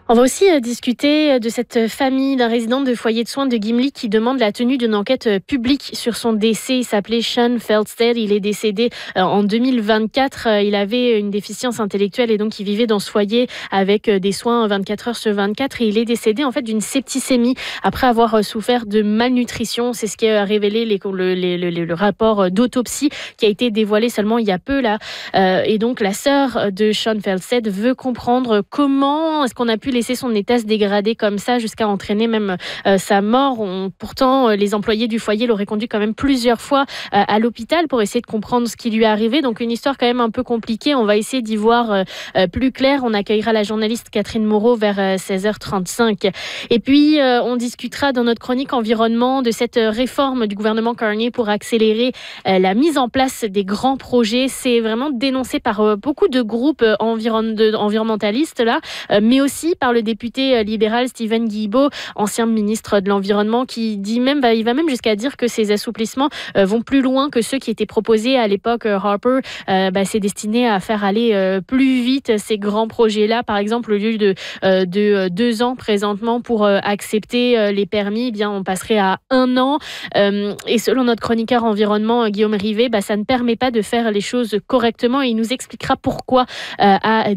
On va aussi discuter de cette famille d'un résident de foyer de soins de Gimli qui demande la tenue d'une enquête publique sur son décès. Il s'appelait Sean Feldstead. Il est décédé en 2024. Il avait une déficience intellectuelle et donc il vivait dans ce foyer avec des soins 24 heures sur 24. Et il est décédé en fait d'une septicémie après avoir souffert de malnutrition. C'est ce qui a révélé le rapport d'autopsie qui a été dévoilé seulement il y a peu là. Et donc la sœur de Sean Feldstead veut comprendre comment est-ce qu'on a pu laisser son état se dégrader comme ça jusqu'à entraîner même sa mort. Pourtant, les employés du foyer l'auraient conduit quand même plusieurs fois à l'hôpital pour essayer de comprendre ce qui lui est arrivé. Donc une histoire quand même un peu compliquée. On va essayer d'y voir plus clair. On accueillera la journaliste Catherine Moreau vers 16h35. Et puis, on discutera dans notre chronique environnement de cette réforme du gouvernement Carney pour accélérer la mise en place des grands projets. C'est vraiment dénoncé par beaucoup de groupes environnementalistes là, mais aussi par le député libéral Steven Guilbeault, ancien ministre de l'Environnement, qui dit même, il va même jusqu'à dire que ces assouplissements vont plus loin que ceux qui étaient proposés à l'époque Harper. C'est destiné à faire aller plus vite ces grands projets-là. Par exemple, au lieu de 2 ans présentement pour accepter les permis, eh bien, on passerait à 1 an. Et selon notre chroniqueur environnement, Guillaume Rivet, ça ne permet pas de faire les choses correctement et il nous expliquera pourquoi à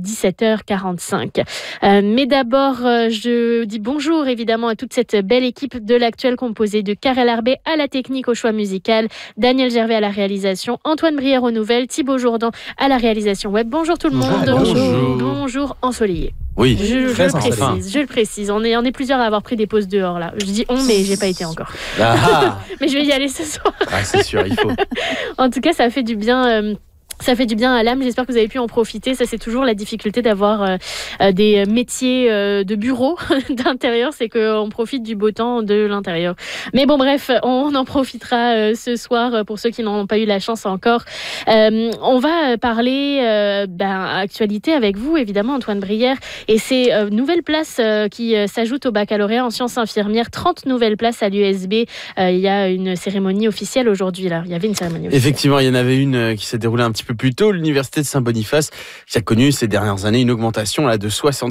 17h45. Mais d'abord, je dis bonjour évidemment à toute cette belle équipe de l'Actuel composée de Karel Arbet à la technique, au choix musical, Daniel Gervais à la réalisation, Antoine Brière aux nouvelles, Thibaut Jourdan à la réalisation web. Bonjour tout le monde. Bonjour ensoleillé. Oui, je le précise. On est plusieurs à avoir pris des pauses dehors là. Je dis mais j'ai pas été encore. Mais je vais y aller ce soir. C'est sûr, il faut. En tout cas, ça fait du bien. Ça fait du bien à l'âme, j'espère que vous avez pu en profiter. Ça, c'est toujours la difficulté d'avoir des métiers de bureau d'intérieur, c'est qu'on profite du beau temps de l'intérieur. Mais bon, bref, on en profitera ce soir pour ceux qui n'en ont pas eu la chance encore. On va parler actualité avec vous, évidemment, Antoine Brière, et ces nouvelles places qui s'ajoutent au baccalauréat en sciences infirmières. 30 nouvelles places à l'USB. Il y a une cérémonie officielle aujourd'hui, là. Il y avait une cérémonie officielle. Effectivement, il y en avait une qui s'est déroulée un petit peu plus tôt, l'université de Saint-Boniface qui a connu ces dernières années une augmentation de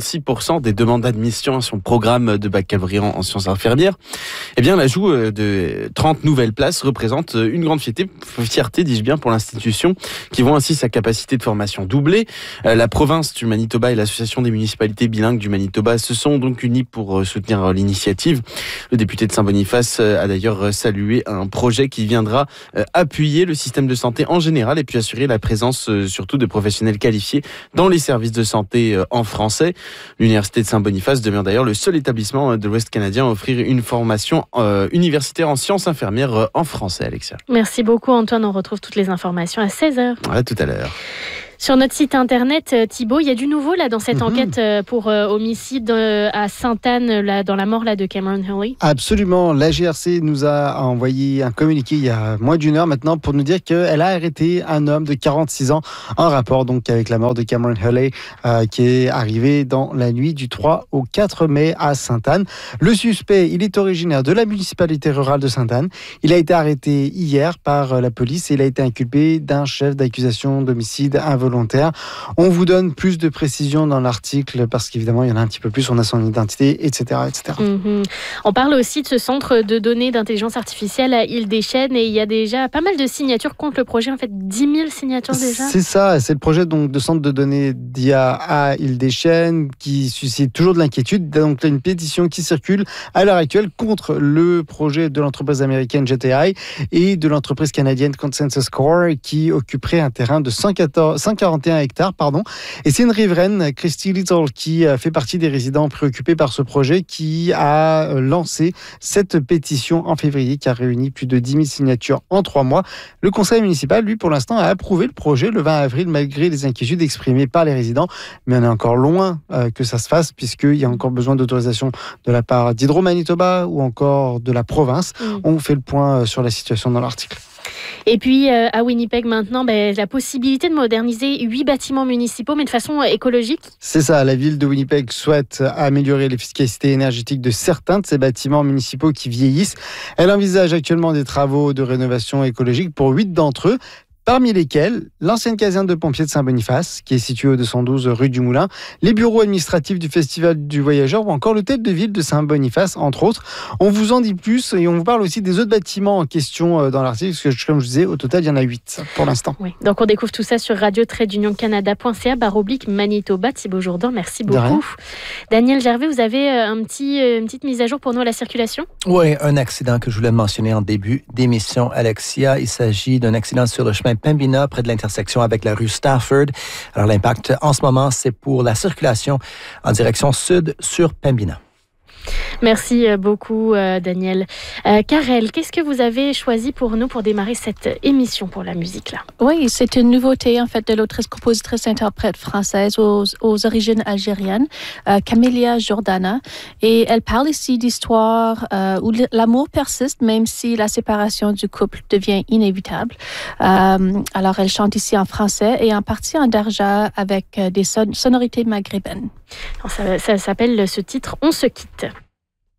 66% des demandes d'admission à son programme de baccalauréat en sciences infirmières. Eh bien, l'ajout de 30 nouvelles places représente une grande fierté, dis-je bien, pour l'institution, qui voit ainsi sa capacité de formation doubler. La province du Manitoba et l'association des municipalités bilingues du Manitoba se sont donc unis pour soutenir l'initiative. Le député de Saint-Boniface a d'ailleurs salué un projet qui viendra appuyer le système de santé en général et puis assurer la présence surtout de professionnels qualifiés dans les services de santé en français. L'université de Saint-Boniface demeure d'ailleurs le seul établissement de l'Ouest canadien à offrir une formation universitaire en sciences infirmières en français, Alexia. Merci beaucoup Antoine, on retrouve toutes les informations à 16h. À tout à l'heure. Sur notre site internet, Thibaut, il y a du nouveau là dans cette enquête pour homicide à Sainte-Anne, là, dans la mort là, de Cameron Hurley. Absolument. La GRC nous a envoyé un communiqué il y a moins d'1 heure maintenant pour nous dire qu'elle a arrêté un homme de 46 ans en rapport donc avec la mort de Cameron Hurley qui est arrivé dans la nuit du 3 au 4 mai à Sainte-Anne. Le suspect, il est originaire de la municipalité rurale de Sainte-Anne. Il a été arrêté hier par la police et il a été inculpé d'un chef d'accusation d'homicide involontaire. On vous donne plus de précisions dans l'article parce qu'évidemment il y en a un petit peu plus, on a son identité, etc. On parle aussi de ce centre de données d'intelligence artificielle à Île-des-Chênes et il y a déjà pas mal de signatures contre le projet, en fait 10 000 signatures déjà. C'est ça, c'est le projet donc, de centre de données d'IA à Île-des-Chênes qui suscite toujours de l'inquiétude. Donc il y a une pétition qui circule à l'heure actuelle contre le projet de l'entreprise américaine JTI et de l'entreprise canadienne Consensus Core qui occuperait un terrain de 141 hectares. Et c'est une riveraine, Christy Little, qui fait partie des résidents préoccupés par ce projet, qui a lancé cette pétition en février, qui a réuni plus de 10 000 signatures en 3 mois. Le conseil municipal, lui, pour l'instant, a approuvé le projet le 20 avril, malgré les inquiétudes exprimées par les résidents. Mais on est encore loin que ça se fasse, puisqu'il y a encore besoin d'autorisation de la part d'Hydro-Manitoba ou encore de la province. On fait le point sur la situation dans l'article. Et puis à Winnipeg maintenant, la possibilité de moderniser 8 bâtiments municipaux, mais de façon écologique. C'est ça, la ville de Winnipeg souhaite améliorer l'efficacité énergétique de certains de ces bâtiments municipaux qui vieillissent. Elle envisage actuellement des travaux de rénovation écologique pour 8 d'entre eux. parmi lesquels l'ancienne caserne de pompiers de Saint-Boniface, qui est située au 212 rue du Moulin, les bureaux administratifs du Festival du Voyageur ou encore l'hôtel de ville de Saint-Boniface, entre autres. On vous en dit plus et on vous parle aussi des autres bâtiments en question dans l'article, parce que comme je disais, au total, il y en a 8 pour l'instant. Oui. Donc on découvre tout ça sur radio-canada.ca/Manitoba. Thibaut Jourdan, merci beaucoup. Daniel Gervais, vous avez une petite mise à jour pour nous à la circulation? Oui, un accident que je voulais mentionner en début d'émission, Alexia. Il s'agit d'un accident sur le chemin Pembina, près de l'intersection avec la rue Stafford. Alors, l'impact en ce moment, c'est pour la circulation en direction sud sur Pembina. Merci beaucoup, Daniel. Karel, qu'est-ce que vous avez choisi pour nous pour démarrer cette émission pour la musique là? Oui, c'est une nouveauté en fait de l'autrice, compositrice, interprète française aux origines algériennes, Camélia Jordana, et elle parle ici d'histoire où l'amour persiste même si la séparation du couple devient inévitable. Alors elle chante ici en français et en partie en darja avec des sonorités maghrébines. Ça s'appelle ce titre « On se quitte ».